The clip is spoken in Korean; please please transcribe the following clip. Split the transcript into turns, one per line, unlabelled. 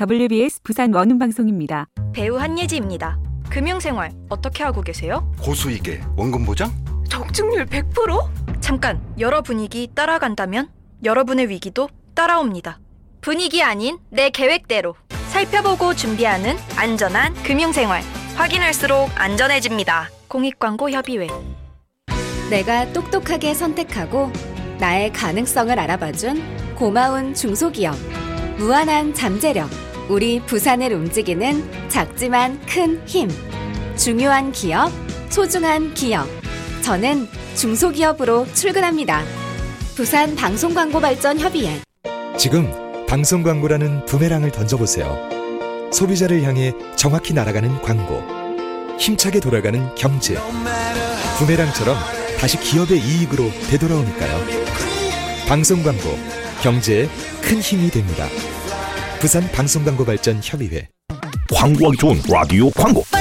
WBS 부산 원음방송입니다.
배우 한예지입니다. 금융생활 어떻게 하고 계세요?
고수익에 원금 보장?
적중률 100%? 잠깐, 여러 분위기 따라간다면 여러분의 위기도 따라옵니다. 분위기 아닌 내 계획대로 살펴보고 준비하는 안전한 금융생활. 확인할수록 안전해집니다. 공익광고협의회.
내가 똑똑하게 선택하고 나의 가능성을 알아봐준 고마운 중소기업. 무한한 잠재력. 우리 부산을 움직이는 작지만 큰 힘. 중요한 기업, 소중한 기업. 저는 중소기업으로 출근합니다. 부산 방송광고발전협의회.
지금 방송광고라는 부메랑을 던져보세요. 소비자를 향해 정확히 날아가는 광고, 힘차게 돌아가는 경제. 부메랑처럼 다시 기업의 이익으로 되돌아오니까요. 방송광고, 경제에 큰 힘이 됩니다. 부산 방송광고발전협의회.
광고하기 좋은 라디오 광고.